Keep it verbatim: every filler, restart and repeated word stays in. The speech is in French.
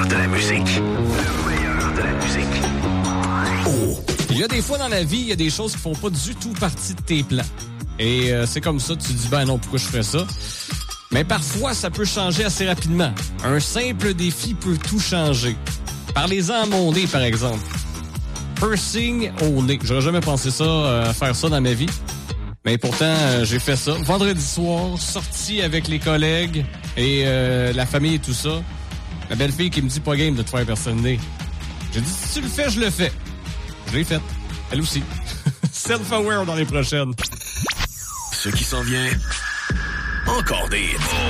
meilleur de la musique. Le meilleur de la musique. Oh. Il y a des fois dans la vie, il y a des choses qui font pas du tout partie de tes plans. Et euh, c'est comme ça, tu te dis, ben non, pourquoi je ferais ça? Mais parfois, ça peut changer assez rapidement. Un simple défi peut tout changer. Parlez-en à mon nez, par exemple. Piercing au nez. J'aurais jamais pensé ça, euh, faire ça dans ma vie. Mais pourtant, euh, j'ai fait ça. Vendredi soir, sorti avec les collègues et euh, la famille et tout ça. La belle-fille qui me dit pas game de te faire percer le nez. J'ai dit, si tu le fais, je le fais. Je l'ai fait. Elle aussi. Self-aware dans les prochaines. Ce qui s'en vient, encore des...